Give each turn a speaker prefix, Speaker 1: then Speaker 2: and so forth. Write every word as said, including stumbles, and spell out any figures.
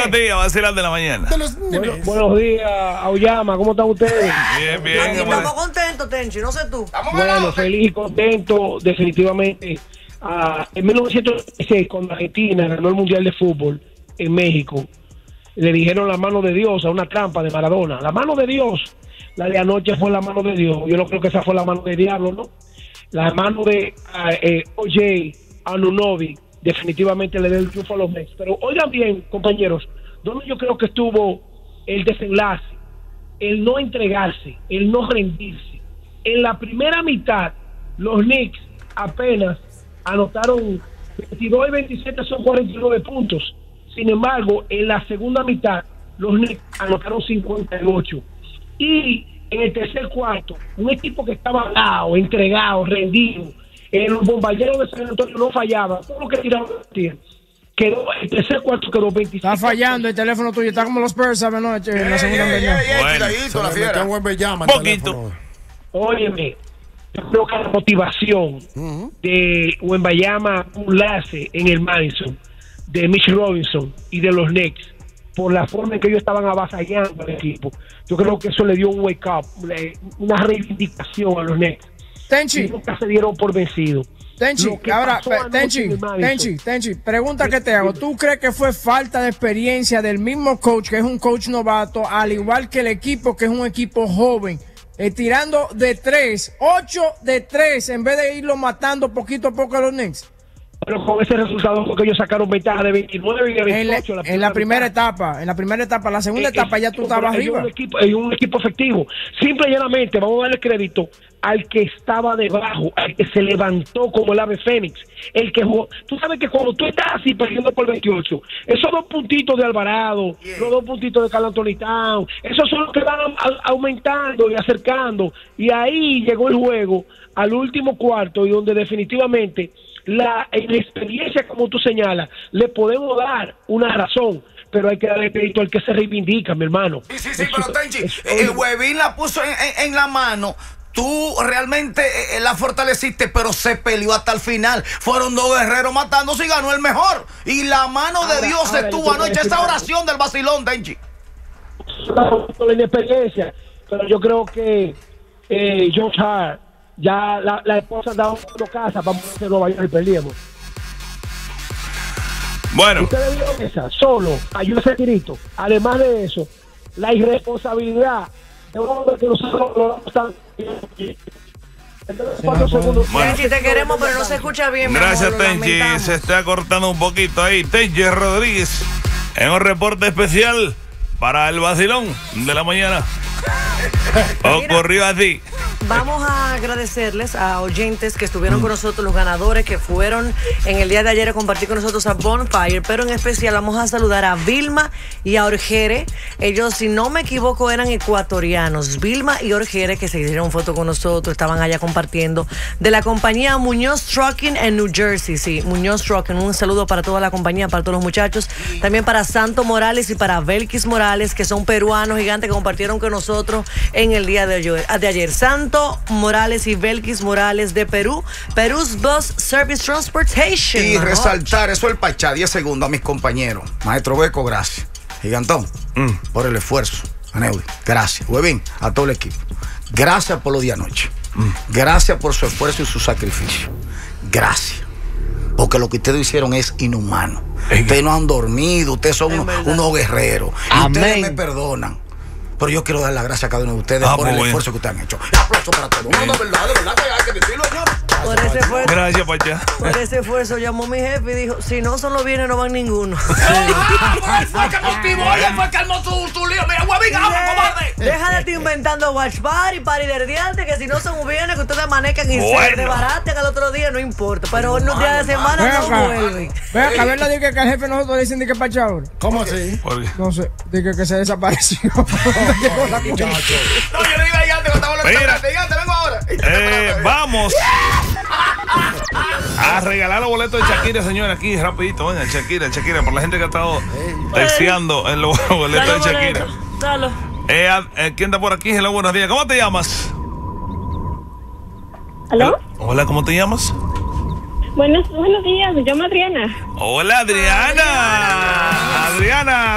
Speaker 1: buenos días, vacilar de la mañana.
Speaker 2: De los
Speaker 3: Bueno, buenos días, Auyama, ¿cómo están ustedes?
Speaker 1: Bien, bien.
Speaker 4: Aquí estamos contentos, Tenchi, no sé tú.
Speaker 3: Bueno, feliz y contento, definitivamente. Ah, en mil novecientos noventa y seis, cuando Argentina ganó el Mundial de Fútbol en México, le dijeron la mano de Dios a una trampa de Maradona. La mano de Dios, la de anoche fue la mano de Dios. Yo no creo que esa fue la mano del diablo, ¿no? La mano de uh, eh, O J Anunoby definitivamente le dio el triunfo a los Knicks. Pero oigan bien, compañeros, donde yo creo que estuvo el desenlace, el no entregarse, el no rendirse. En la primera mitad, los Knicks apenas anotaron veintidós y veintisiete, son cuarenta y nueve puntos. Sin embargo, en la segunda mitad, los Knicks anotaron cincuenta y ocho. Y en el tercer cuarto, un equipo que estaba dado, entregado, rendido, el bombardero de San Antonio no fallaba, todo lo que tiraban quedó, el tercer cuarto quedó veinticinco.
Speaker 5: Está fallando el teléfono tuyo, está como los Spurs anoche en la segunda mitad.
Speaker 1: Bueno, poquito.
Speaker 3: Óyeme, yo creo que la motivación uh-huh. de Wembanyama Ulase en el Madison, de Mitch Robinson y de los Knicks, por la forma en que ellos estaban avasallando al equipo, yo creo que eso le dio un wake up, una reivindicación a los Knicks.
Speaker 5: Tenchi,
Speaker 3: y nunca se dieron por vencido.
Speaker 5: Tenchi, ahora, Tenchi, Tenchi, Tenchi, pregunta que te hago. ¿Tú crees que fue falta de experiencia del mismo coach, que es un coach novato, al igual que el equipo, que es un equipo joven, eh, tirando de tres, ocho de tres, en vez de irlo matando poquito a poco a los Knicks?
Speaker 3: Pero con ese resultado porque ellos sacaron ventaja de veintinueve y de veintiocho.
Speaker 5: En la, en la primera etapa, en la primera etapa, la segunda eh, etapa ya tú estabas arriba.
Speaker 3: Un equipo, hay un equipo efectivo. Simple y llanamente, vamos a darle crédito al que estaba debajo, al que se levantó como el ave fénix, el que jugó. Tú sabes que cuando tú estás así perdiendo por veintiocho, esos dos puntitos de Alvarado, yeah. los dos puntitos de Karl Anthony Towns, esos son los que van a, aumentando y acercando. Y ahí llegó el juego al último cuarto y donde definitivamente la inexperiencia, como tú señalas, le podemos dar una razón, pero hay que darle crédito al que se reivindica, mi hermano.
Speaker 2: Sí, sí, sí, eso, pero Tenchi, eso, el Huevín la puso en, en, en la mano. Tú realmente eh, la fortaleciste, pero se peleó hasta el final. Fueron dos guerreros matándose y ganó el mejor. Y la mano ahora, de Dios ahora, estuvo anoche. Esa oración del vacilón, Tenchi.
Speaker 3: La inexperiencia, pero yo creo que eh, John Hart, ya la, la esposa andaba en casa para moverse a Nueva York y perdíamos.
Speaker 1: Bueno.
Speaker 3: Ustedes vieron esa, solo, ayuda ese tirito. Además de eso, la irresponsabilidad de un hombre que nosotros lo están.
Speaker 4: Bueno, Tenchi, te queremos, pero no se escucha bien.
Speaker 1: Gracias, Tenchi. Se está cortando un poquito ahí. Tenchi Rodríguez en un reporte especial para el vacilón de la mañana. Ocurrió así.
Speaker 4: Vamos a agradecerles a oyentes que estuvieron con nosotros, los ganadores que fueron en el día de ayer a compartir con nosotros a Bonfire, pero en especial vamos a saludar a Vilma y a Orjere. Ellos, si no me equivoco, eran ecuatorianos. Vilma y Orjere, que se hicieron foto con nosotros, estaban allá compartiendo, de la compañía Muñoz Trucking en New Jersey. Sí, Muñoz Trucking. Un saludo para toda la compañía, para todos los muchachos. También para Santo Morales y para Belkis Morales, que son peruanos gigantes que compartieron con nosotros en el día de ayer. De ayer. Santo Morales y Belkis Morales de Perú, Perú's Bus Service Transportation.
Speaker 2: Y mano. Resaltar eso el Pachá, diez segundos a mis compañeros. Maestro Beco, gracias. Gigantón, mm. por el esfuerzo. Aneudi, gracias. Huevín, a todo el equipo. Gracias por lo de anoche. Mm. Gracias por su esfuerzo y su sacrificio. Gracias. Porque lo que ustedes hicieron es inhumano. Ustedes no han dormido, ustedes son unos, unos guerreros. Y Amén. Ustedes me perdonan. Pero yo quiero dar las gracias a cada uno de ustedes ah, por el bueno. esfuerzo que ustedes han hecho. Un aplauso para todos. No, no, de verdad, de verdad que hay que decirlo, señor.
Speaker 4: Por ese esfuerzo,
Speaker 1: gracias, Pacha.
Speaker 4: Por ese esfuerzo llamó mi jefe y dijo, si no son los bienes, no van ninguno.
Speaker 2: ¡Ah! Él fue el que motivó, él fue el que armó su, su lío. Mira, huevín, habla, cobarde.
Speaker 4: Deja de estar inventando watch party, party de diante, que si no son bienes, que ustedes amanezcan y bueno. se desbaraten al otro día, no importa. Pero unos no, días de semana no vuelven.
Speaker 5: Ve acá, ver la diga que el jefe nosotros dicen de que Pacha ahora.
Speaker 2: ¿Cómo así?
Speaker 5: No sé, diga que se desapareció.
Speaker 2: No, yo le digo a Gigante cuando estaba en el restaurante. Gigante, vengo ahora.
Speaker 1: Eh, vamos a regalar los boletos de Shakira, señora, aquí rapidito. Venga, Shakira, Shakira, por la gente que ha estado texteando en los boletos de Shakira.
Speaker 4: Dale.
Speaker 1: Eh, eh, ¿quién está por aquí? Hello, buenos días. ¿Cómo te llamas?
Speaker 6: ¿Aló?
Speaker 1: Hola, ¿cómo te llamas?
Speaker 6: Buenos, buenos días, me llamo Adriana.
Speaker 1: Hola, Adriana. Adriana. Adriana.